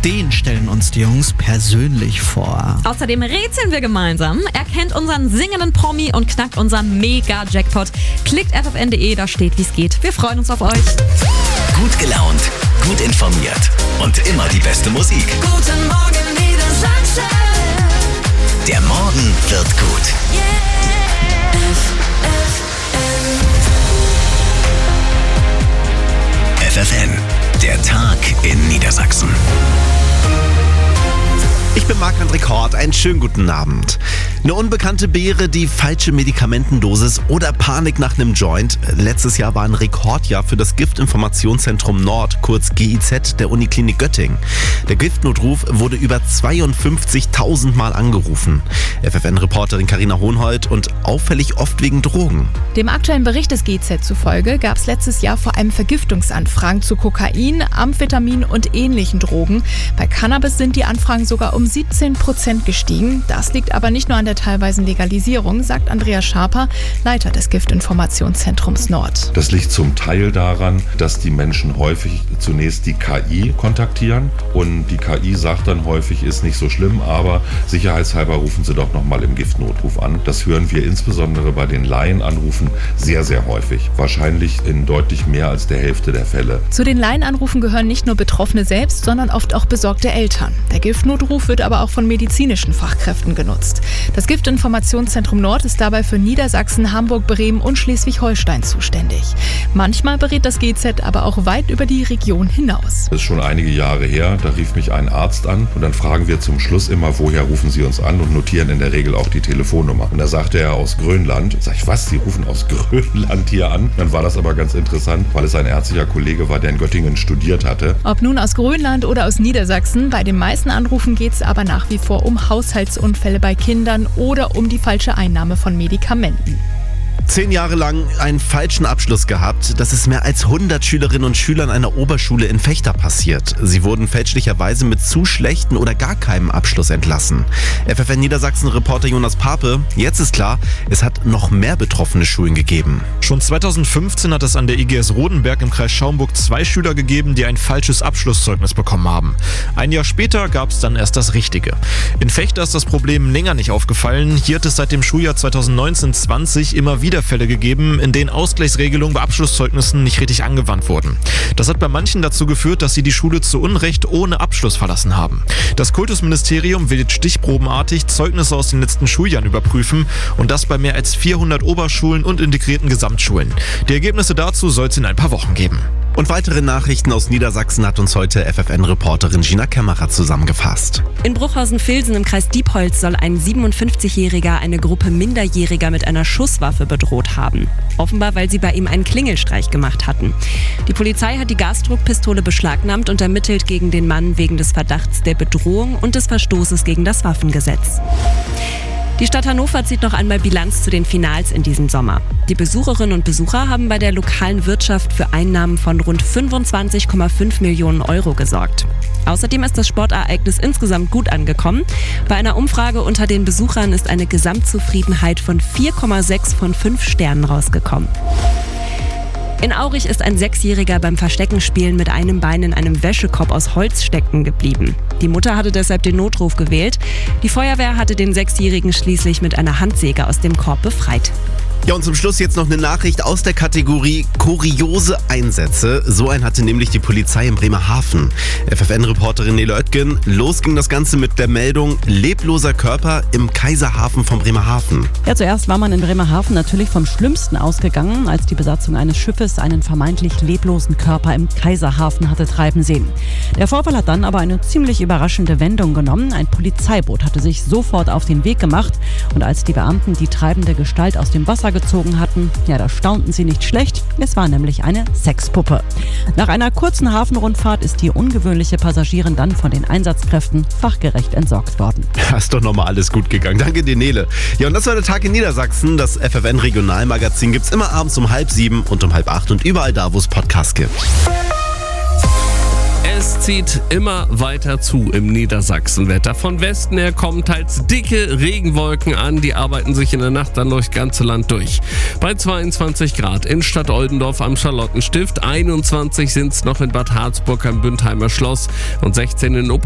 Den stellen uns die Jungs persönlich vor. Außerdem rätseln wir gemeinsam, erkennt unseren singenden Promi und knackt unser Mega-Jackpot. Klickt ffn.de, da steht, wie es geht. Wir freuen uns auf euch. Gut gelaunt, gut informiert und immer die beste Musik. Guten Morgen Niedersachsen. Der Morgen wird gut. FFN, der Tag in Niedersachsen. Ich bin Marc-André Kort, einen schönen guten Abend. Eine unbekannte Beere, die falsche Medikamentendosis oder Panik nach einem Joint. Letztes Jahr war ein Rekordjahr für das Giftinformationszentrum Nord, kurz GIZ, der Uniklinik Göttingen. Der Giftnotruf wurde über 52.000 Mal angerufen. FFN-Reporterin Carina Hohnhold und auffällig oft wegen Drogen. Dem aktuellen Bericht des GIZ zufolge gab es letztes Jahr vor allem Vergiftungsanfragen zu Kokain, Amphetamin und ähnlichen Drogen. Bei Cannabis sind die Anfragen sogar um 17% gestiegen. Das liegt aber nicht nur an der teilweisen Legalisierung, sagt Andreas Schaper, Leiter des Giftinformationszentrums Nord. Das liegt zum Teil daran, dass die Menschen häufig zunächst die KI kontaktieren und die KI sagt dann häufig, ist nicht so schlimm, aber sicherheitshalber rufen Sie doch nochmal im Giftnotruf an. Das hören wir insbesondere bei den Laienanrufen sehr, sehr häufig. Wahrscheinlich in deutlich mehr als der Hälfte der Fälle. Zu den Laienanrufen gehören nicht nur Betroffene selbst, sondern oft auch besorgte Eltern. Der Giftnotruf wird aber auch von medizinischen Fachkräften genutzt. Das Giftinformationszentrum Nord ist dabei für Niedersachsen, Hamburg, Bremen und Schleswig-Holstein zuständig. Manchmal berät das GIZ aber auch weit über die Region hinaus. Das ist schon einige Jahre her, da rief mich ein Arzt an und dann fragen wir zum Schluss immer, woher rufen Sie uns an, und notieren in der Regel auch die Telefonnummer. Und da sagte er aus Grönland. Sag ich, was, Sie rufen aus Grönland hier an? Dann war das aber ganz interessant, weil es ein ärztlicher Kollege war, der in Göttingen studiert hatte. Ob nun aus Grönland oder aus Niedersachsen, bei den meisten Anrufen geht es aber nach wie vor um Haushaltsunfälle bei Kindern oder um die falsche Einnahme von Medikamenten. 10 Jahre lang einen falschen Abschluss gehabt. Das ist mehr als 100 Schülerinnen und Schülern einer Oberschule in Vechta passiert. Sie wurden fälschlicherweise mit zu schlechten oder gar keinem Abschluss entlassen. FFN Niedersachsen-Reporter Jonas Pape. Jetzt ist klar, es hat noch mehr betroffene Schulen gegeben. Schon 2015 hat es an der IGS Rodenberg im Kreis Schaumburg 2 Schüler gegeben, die ein falsches Abschlusszeugnis bekommen haben. Ein Jahr später gab es dann erst das Richtige. In Vechta ist das Problem länger nicht aufgefallen. Hier hat es seit dem Schuljahr 2019/20 immer wieder Fälle gegeben, in denen Ausgleichsregelungen bei Abschlusszeugnissen nicht richtig angewandt wurden. Das hat bei manchen dazu geführt, dass sie die Schule zu Unrecht ohne Abschluss verlassen haben. Das Kultusministerium will jetzt stichprobenartig Zeugnisse aus den letzten Schuljahren überprüfen, und das bei mehr als 400 Oberschulen und integrierten Gesamtschulen. Die Ergebnisse dazu soll es in ein paar Wochen geben. Und weitere Nachrichten aus Niedersachsen hat uns heute FFN-Reporterin Gina Kämmerer zusammengefasst. In Bruchhausen-Vilsen im Kreis Diepholz soll ein 57-Jähriger eine Gruppe Minderjähriger mit einer Schusswaffe bedroht haben. Offenbar, weil sie bei ihm einen Klingelstreich gemacht hatten. Die Polizei hat die Gasdruckpistole beschlagnahmt und ermittelt gegen den Mann wegen des Verdachts der Bedrohung und des Verstoßes gegen das Waffengesetz. Die Stadt Hannover zieht noch einmal Bilanz zu den Finals in diesem Sommer. Die Besucherinnen und Besucher haben bei der lokalen Wirtschaft für Einnahmen von rund 25,5 Millionen Euro gesorgt. Außerdem ist das Sportereignis insgesamt gut angekommen. Bei einer Umfrage unter den Besuchern ist eine Gesamtzufriedenheit von 4,6 von 5 Sternen rausgekommen. In Aurich ist ein 6-Jähriger beim Versteckenspielen mit einem Bein in einem Wäschekorb aus Holz stecken geblieben. Die Mutter hatte deshalb den Notruf gewählt. Die Feuerwehr hatte den 6-Jährigen schließlich mit einer Handsäge aus dem Korb befreit. Ja, und zum Schluss jetzt noch eine Nachricht aus der Kategorie kuriose Einsätze. So einen hatte nämlich die Polizei in Bremerhaven. FFN-Reporterin Nele Oetgen. Los ging das Ganze mit der Meldung lebloser Körper im Kaiserhafen von Bremerhaven. Ja, zuerst war man in Bremerhaven natürlich vom Schlimmsten ausgegangen, als die Besatzung eines Schiffes einen vermeintlich leblosen Körper im Kaiserhafen hatte treiben sehen. Der Vorfall hat dann aber eine ziemlich überraschende Wendung genommen. Ein Polizeiboot hatte sich sofort auf den Weg gemacht, und als die Beamten die treibende Gestalt aus dem Wasser gezogen hatten, ja, da staunten sie nicht schlecht. Es war nämlich eine Sexpuppe. Nach einer kurzen Hafenrundfahrt ist die ungewöhnliche Passagierin dann von den Einsatzkräften fachgerecht entsorgt worden. Ja, ist doch nochmal alles gut gegangen. Danke dir, Nele. Ja, und das war der Tag in Niedersachsen. Das FFN Regionalmagazin gibt's immer abends um 6:30 und um 7:30 und überall da, wo es Podcasts gibt. Es zieht immer weiter zu im Niedersachsenwetter. Von Westen her kommen teils dicke Regenwolken an. Die arbeiten sich in der Nacht dann durchs ganze Land durch. Bei 22 Grad in Stadt-Oldendorf am Charlottenstift, 21 sind es noch in Bad Harzburg am Bündheimer Schloss und 16 in